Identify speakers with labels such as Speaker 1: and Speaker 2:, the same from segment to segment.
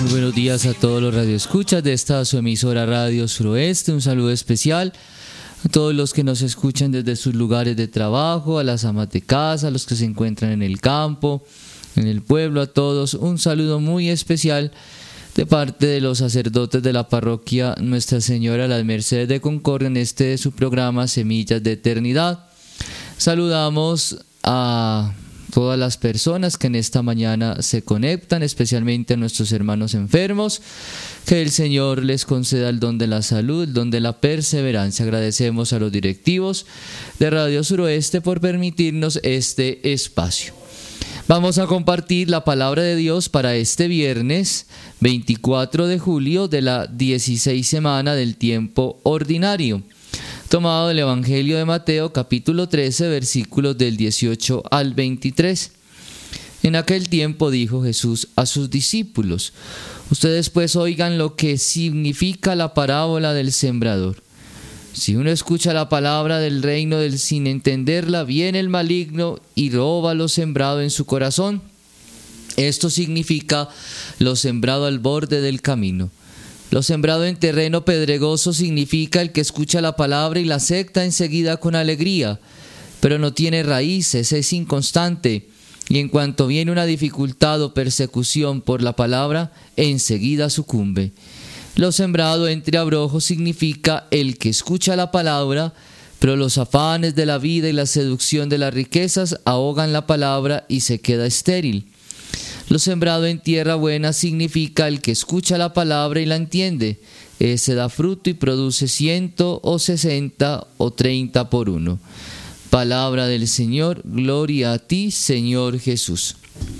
Speaker 1: Muy buenos días a todos los radioescuchas de esta su emisora Radio Suroeste. Un saludo especial a todos los que nos escuchan desde sus lugares de trabajo, a las amas de casa, a los que se encuentran en el campo, en el pueblo, a todos. Un saludo muy especial de parte de los sacerdotes de la parroquia Nuestra Señora de las Mercedes de Concordia en este su programa Semillas de Eternidad. Saludamos a todas las personas que en esta mañana se conectan, especialmente a nuestros hermanos enfermos, que el Señor les conceda el don de la salud, el don de la perseverancia. Agradecemos a los directivos de Radio Suroeste por permitirnos este espacio. Vamos a compartir la palabra de Dios para este viernes 24 de julio de la 16 semana del tiempo ordinario, tomado del Evangelio de Mateo, capítulo 13, versículos del 18 al 23. En aquel tiempo dijo Jesús a sus discípulos: ustedes pues oigan lo que significa la parábola del sembrador. Si uno escucha la palabra del reino sin entenderla, viene el maligno y roba lo sembrado en su corazón. Esto significa lo sembrado al borde del camino. Lo sembrado en terreno pedregoso significa el que escucha la palabra y la acepta enseguida con alegría, pero no tiene raíces, es inconstante, y en cuanto viene una dificultad o persecución por la palabra, enseguida sucumbe. Lo sembrado entre abrojos significa el que escucha la palabra, pero los afanes de la vida y la seducción de las riquezas ahogan la palabra y se queda estéril. Lo sembrado en tierra buena significa el que escucha la palabra y la entiende. Ese da fruto y produce 100 o 60 o 30 por uno. Palabra del Señor, gloria a ti, Señor Jesús.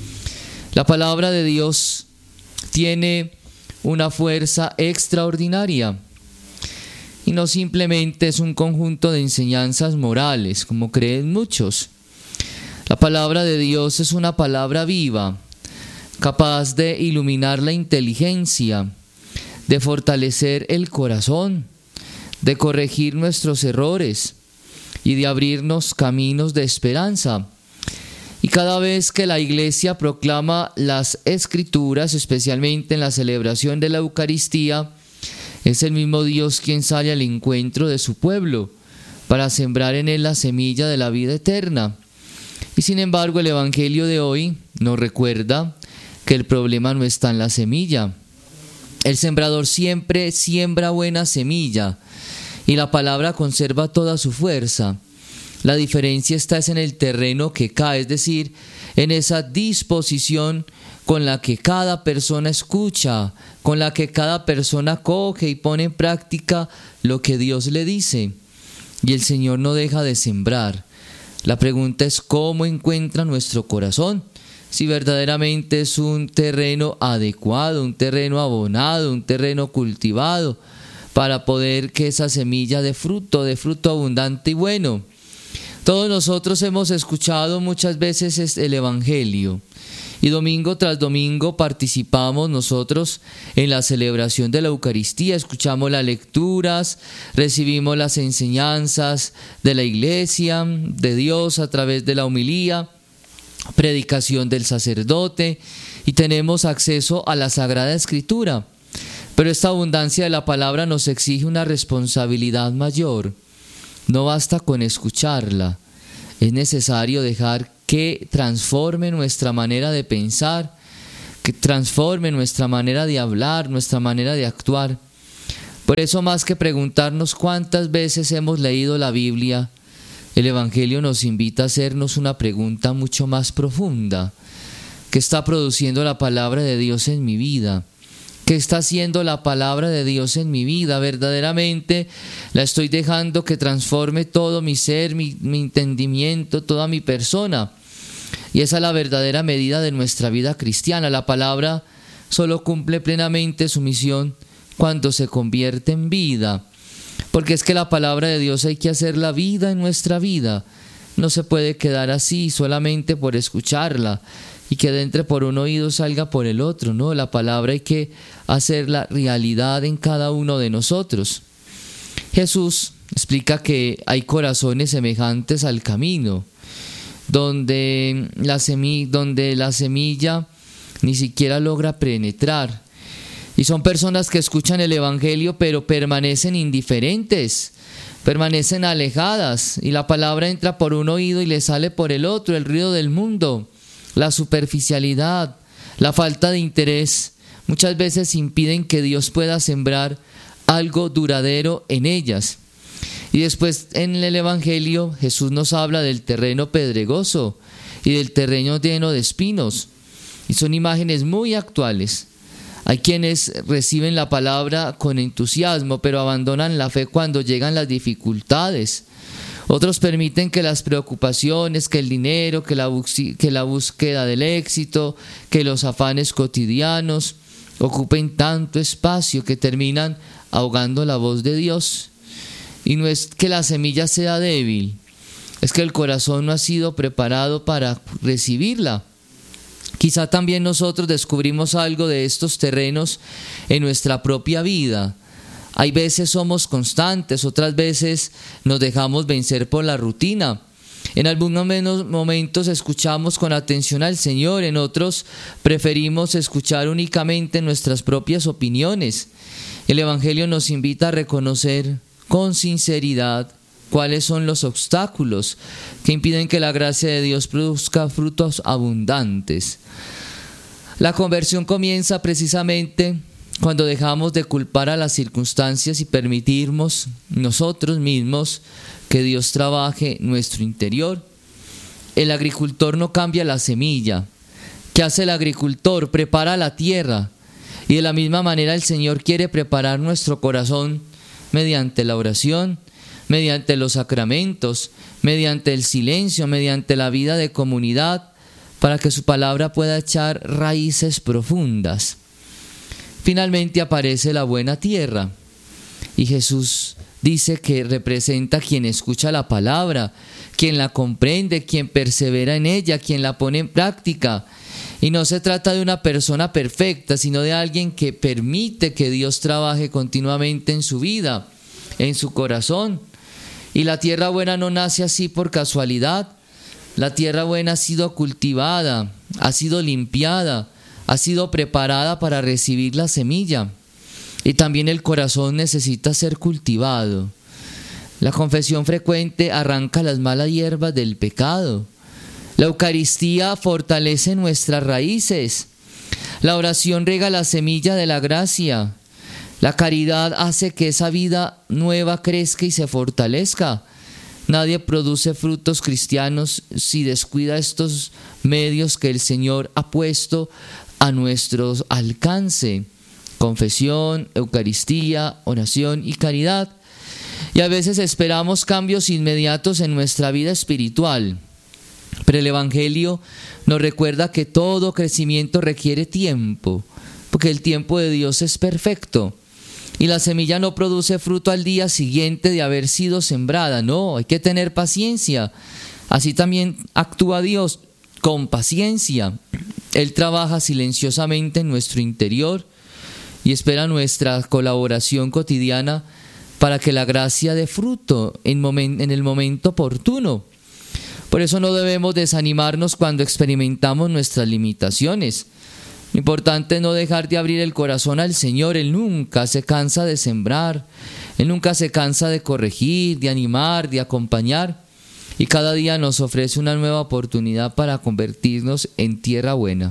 Speaker 1: La palabra de Dios tiene una fuerza extraordinaria y no simplemente es un conjunto de enseñanzas morales, como creen muchos. La palabra de Dios es una palabra viva, capaz de iluminar la inteligencia, de fortalecer el corazón, de corregir nuestros errores y de abrirnos caminos de esperanza. Y cada vez que la Iglesia proclama las Escrituras, especialmente en la celebración de la Eucaristía, es el mismo Dios quien sale al encuentro de su pueblo para sembrar en él la semilla de la vida eterna. Y sin embargo, el Evangelio de hoy nos recuerda que el problema no está en la semilla. El sembrador siempre siembra buena semilla y la palabra conserva toda su fuerza. La diferencia está en el terreno que cae, es decir, en esa disposición con la que cada persona escucha, con la que cada persona coge y pone en práctica lo que Dios le dice. Y el Señor no deja de sembrar. La pregunta es cómo encuentra nuestro corazón, si verdaderamente es un terreno adecuado, un terreno abonado, un terreno cultivado, para poder que esa semilla dé fruto abundante y bueno. Todos nosotros hemos escuchado muchas veces el Evangelio y domingo tras domingo participamos nosotros en la celebración de la Eucaristía, escuchamos las lecturas, recibimos las enseñanzas de la Iglesia, de Dios a través de la homilía, predicación del sacerdote y tenemos acceso a la Sagrada Escritura. Pero esta abundancia de la palabra nos exige una responsabilidad mayor. No basta con escucharla, es necesario dejar que transforme nuestra manera de pensar, que transforme nuestra manera de hablar, nuestra manera de actuar. Por eso, más que preguntarnos cuántas veces hemos leído la Biblia, el Evangelio nos invita a hacernos una pregunta mucho más profunda. ¿Qué está produciendo la palabra de Dios en mi vida? ¿Qué está haciendo la palabra de Dios en mi vida? ¿Verdaderamente la estoy dejando que transforme todo mi ser, mi entendimiento, toda mi persona? Y esa es la verdadera medida de nuestra vida cristiana. La palabra solo cumple plenamente su misión cuando se convierte en vida. Porque es que la palabra de Dios hay que hacerla vida en nuestra vida. No se puede quedar así solamente por escucharla y que entre por un oído salga por el otro. No, la palabra hay que hacerla realidad en cada uno de nosotros. Jesús explica que hay corazones semejantes al camino, donde la semilla ni siquiera logra penetrar Y son personas que escuchan el Evangelio pero permanecen indiferentes, permanecen alejadas y la palabra entra por un oído y le sale por el otro, el ruido del mundo, la superficialidad, la falta de interés. Muchas veces impiden que Dios pueda sembrar algo duradero en ellas. Y después en el Evangelio Jesús nos habla del terreno pedregoso y del terreno lleno de espinos. Y son imágenes muy actuales. Hay quienes reciben la palabra con entusiasmo, pero abandonan la fe cuando llegan las dificultades. Otros permiten que las preocupaciones, que el dinero, que la búsqueda del éxito, que los afanes cotidianos ocupen tanto espacio que terminan ahogando la voz de Dios. Y no es que la semilla sea débil, es que el corazón no ha sido preparado para recibirla. Quizá también nosotros descubrimos algo de estos terrenos en nuestra propia vida. Hay veces somos constantes, otras veces nos dejamos vencer por la rutina. En algunos momentos escuchamos con atención al Señor, en otros preferimos escuchar únicamente nuestras propias opiniones. El Evangelio nos invita a reconocer con sinceridad cuáles son los obstáculos que impiden que la gracia de Dios produzca frutos abundantes. La conversión comienza precisamente cuando dejamos de culpar a las circunstancias y permitimos nosotros mismos que Dios trabaje nuestro interior. El agricultor no cambia la semilla. ¿Qué hace el agricultor? Prepara la tierra. Y de la misma manera el Señor quiere preparar nuestro corazón mediante la oración, mediante los sacramentos, mediante el silencio, mediante la vida de comunidad, para que su palabra pueda echar raíces profundas. Finalmente aparece la buena tierra y Jesús dice que representa a quien escucha la palabra, quien la comprende, quien persevera en ella, quien la pone en práctica. Y no se trata de una persona perfecta, sino de alguien que permite que Dios trabaje continuamente en su vida, en su corazón. Y la tierra buena no nace así por casualidad. La tierra buena ha sido cultivada, ha sido limpiada, ha sido preparada para recibir la semilla. Y también el corazón necesita ser cultivado. La confesión frecuente arranca las malas hierbas del pecado. La Eucaristía fortalece nuestras raíces. La oración riega la semilla de la gracia. La caridad hace que esa vida nueva crezca y se fortalezca. Nadie produce frutos cristianos si descuida estos medios que el Señor ha puesto a nuestro alcance: confesión, Eucaristía, oración y caridad. Y a veces esperamos cambios inmediatos en nuestra vida espiritual. Pero el Evangelio nos recuerda que todo crecimiento requiere tiempo, porque el tiempo de Dios es perfecto. Y la semilla no produce fruto al día siguiente de haber sido sembrada. No, hay que tener paciencia. Así también actúa Dios, con paciencia. Él trabaja silenciosamente en nuestro interior y espera nuestra colaboración cotidiana para que la gracia dé fruto en el momento oportuno. Por eso no debemos desanimarnos cuando experimentamos nuestras limitaciones. Lo importante es no dejar de abrir el corazón al Señor. Él nunca se cansa de sembrar, Él nunca se cansa de corregir, de animar, de acompañar. Y cada día nos ofrece una nueva oportunidad para convertirnos en tierra buena.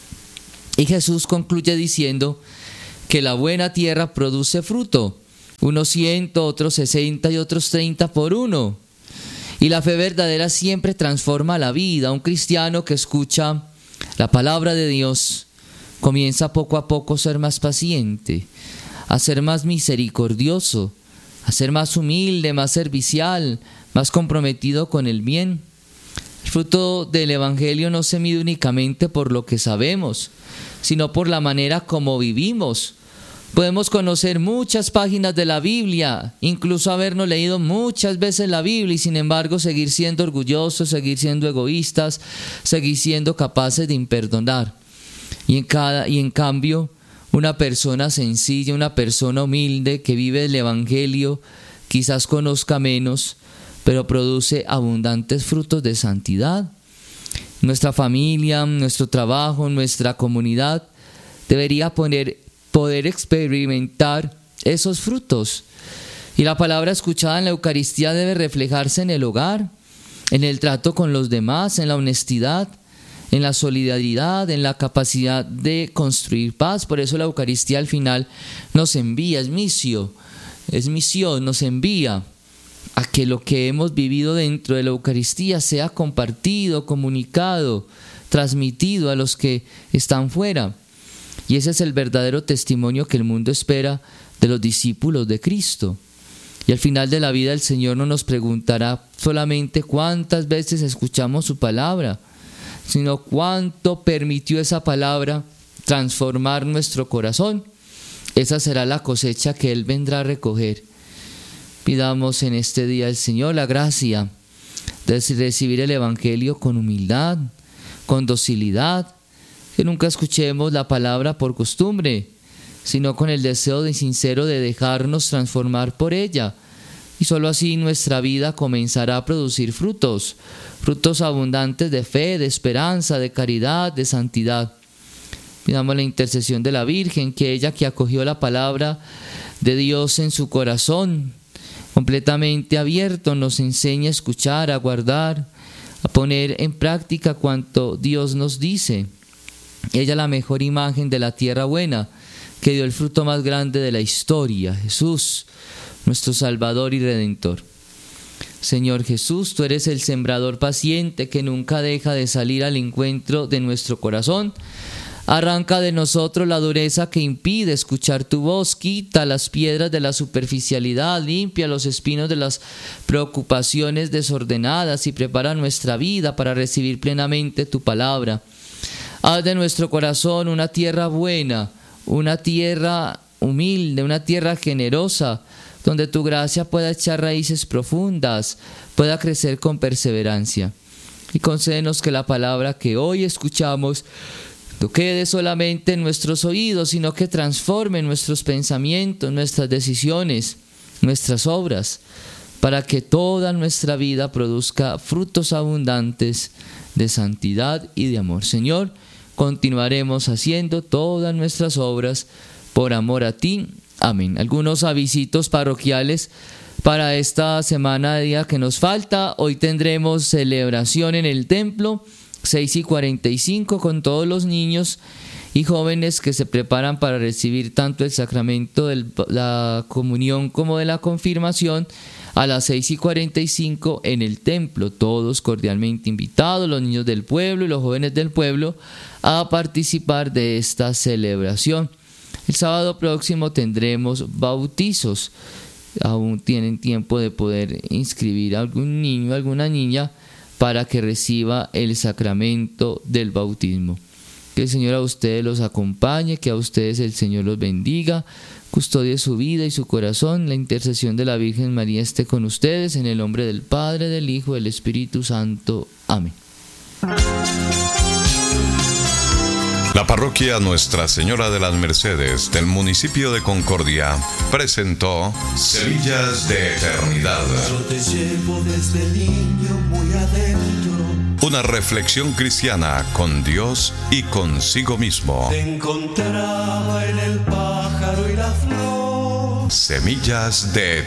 Speaker 1: Y Jesús concluye diciendo que la buena tierra produce fruto, unos 100, otros 60 y otros 30 por uno. Y la fe verdadera siempre transforma la vida. Un cristiano que escucha la palabra de Dios comienza poco a poco a ser más paciente, a ser más misericordioso, a ser más humilde, más servicial, más comprometido con el bien. El fruto del Evangelio no se mide únicamente por lo que sabemos, sino por la manera como vivimos. Podemos conocer muchas páginas de la Biblia, incluso habernos leído muchas veces la Biblia y sin embargo seguir siendo orgullosos, seguir siendo egoístas, seguir siendo capaces de imperdonar. Y en cambio, una persona sencilla, una persona humilde que vive el Evangelio, quizás conozca menos, pero produce abundantes frutos de santidad. Nuestra familia, nuestro trabajo, nuestra comunidad debería poner poder experimentar esos frutos. Y la palabra escuchada en la Eucaristía debe reflejarse en el hogar, en el trato con los demás, en la honestidad, en la solidaridad, en la capacidad de construir paz. Por eso la Eucaristía al final nos envía, es misión, nos envía a que lo que hemos vivido dentro de la Eucaristía sea compartido, comunicado, transmitido a los que están fuera. Y ese es el verdadero testimonio que el mundo espera de los discípulos de Cristo. Y al final de la vida el Señor no nos preguntará solamente cuántas veces escuchamos su palabra, sino cuánto permitió esa palabra transformar nuestro corazón. Esa será la cosecha que Él vendrá a recoger. Pidamos en este día al Señor la gracia de recibir el Evangelio con humildad, con docilidad, que nunca escuchemos la palabra por costumbre, sino con el deseo sincero de dejarnos transformar por ella. Y sólo así nuestra vida comenzará a producir frutos abundantes de fe, de esperanza, de caridad, de santidad. Pidamos la intercesión de la Virgen, que ella que acogió la palabra de Dios en su corazón, completamente abierto, nos enseñe a escuchar, a guardar, a poner en práctica cuanto Dios nos dice. Ella la mejor imagen de la tierra buena, que dio el fruto más grande de la historia, Jesús, nuestro Salvador y Redentor. Señor Jesús, tú eres el sembrador paciente que nunca deja de salir al encuentro de nuestro corazón. Arranca de nosotros la dureza que impide escuchar tu voz, quita las piedras de la superficialidad, limpia los espinos de las preocupaciones desordenadas y prepara nuestra vida para recibir plenamente tu palabra. Haz de nuestro corazón una tierra buena, una tierra humilde, una tierra generosa, donde tu gracia pueda echar raíces profundas, pueda crecer con perseverancia. Y concédenos que la palabra que hoy escuchamos no quede solamente en nuestros oídos, sino que transforme nuestros pensamientos, nuestras decisiones, nuestras obras, para que toda nuestra vida produzca frutos abundantes de santidad y de amor. Señor, continuaremos haciendo todas nuestras obras por amor a ti. Amén. Algunos avisitos parroquiales para esta semana de día que nos falta. Hoy tendremos celebración en el templo, 6:45, con todos los niños y jóvenes que se preparan para recibir tanto el sacramento de la comunión como de la confirmación a las 6:45 en el templo. Todos cordialmente invitados, los niños del pueblo y los jóvenes del pueblo, a participar de esta celebración. El sábado próximo tendremos bautizos. Aún tienen tiempo de poder inscribir a algún niño, alguna niña, para que reciba el sacramento del bautismo. Que el Señor a ustedes los acompañe, que a ustedes el Señor los bendiga, custodie su vida y su corazón. La intercesión de la Virgen María esté con ustedes, en el nombre del Padre, del Hijo, del Espíritu Santo. Amén.
Speaker 2: La parroquia Nuestra Señora de las Mercedes del municipio de Concordia presentó Semillas de Eternidad.
Speaker 3: Yo te llevo desde niño muy adentro.
Speaker 2: Una reflexión cristiana con Dios y consigo mismo.
Speaker 3: Te encontraba en el pájaro y la flor.
Speaker 2: Semillas de